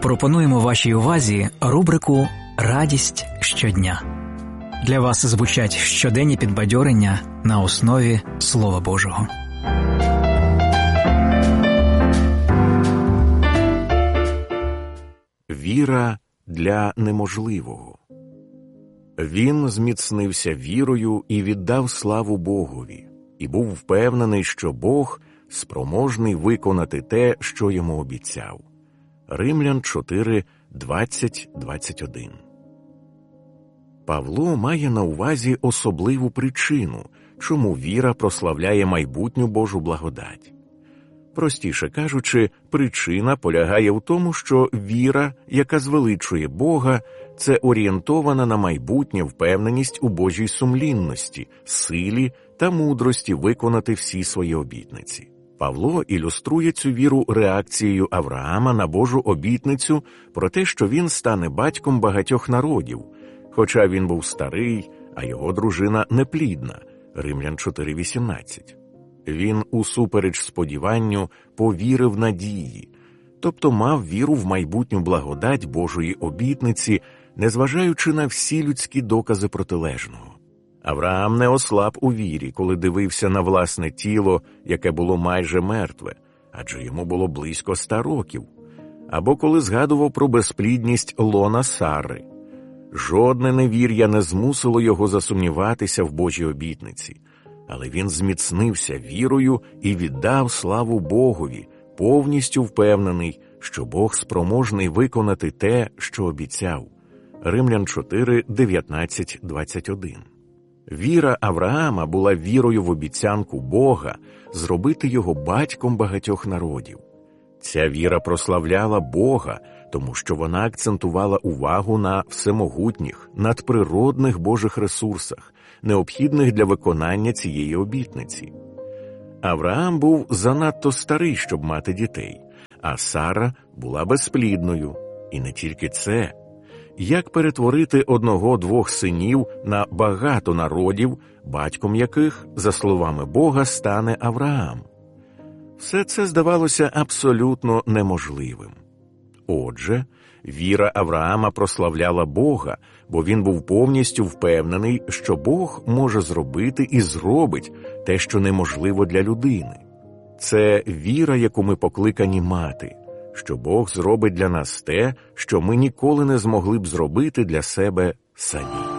Пропонуємо вашій увазі рубрику «Радість щодня». Для вас звучать щоденні підбадьорення на основі Слова Божого. Віра для неможливого. Він зміцнився вірою і віддав славу Богові, і був впевнений, що Бог спроможний виконати те, що йому обіцяв. Римлян 4, 20-21. Павло має на увазі особливу причину, чому віра прославляє майбутню Божу благодать. Простіше кажучи, причина полягає в тому, що віра, яка звеличує Бога, це орієнтована на майбутнє впевненість у Божій сумлінності, силі та мудрості виконати всі свої обітниці. Павло ілюструє цю віру реакцією Авраама на Божу обітницю про те, що він стане батьком багатьох народів, хоча він був старий, а його дружина неплідна. Римлян 4:18. Він, усупереч сподіванню, повірив надії, тобто мав віру в майбутню благодать Божої обітниці, незважаючи на всі людські докази протилежного. Авраам не ослаб у вірі, коли дивився на власне тіло, яке було майже мертве, адже йому було близько 100 років, або коли згадував про безплідність лона Сари. Жодне невір'я не змусило його засумніватися в Божій обітниці, але він зміцнився вірою і віддав славу Богові, повністю впевнений, що Бог спроможний виконати те, що обіцяв. Римлян 4, 19-21. Віра Авраама була вірою в обіцянку Бога зробити його батьком багатьох народів. Ця віра прославляла Бога, тому що вона акцентувала увагу на всемогутніх, надприродних Божих ресурсах, необхідних для виконання цієї обітниці. Авраам був занадто старий, щоб мати дітей, а Сара була безплідною. І не тільки це. Як перетворити 1-2 синів на багато народів, батьком яких, за словами Бога, стане Авраам? Все це здавалося абсолютно неможливим. Отже, віра Авраама прославляла Бога, бо він був повністю впевнений, що Бог може зробити і зробить те, що неможливо для людини. Це віра, яку ми покликані мати, що Бог зробить для нас те, що ми ніколи не змогли б зробити для себе самі.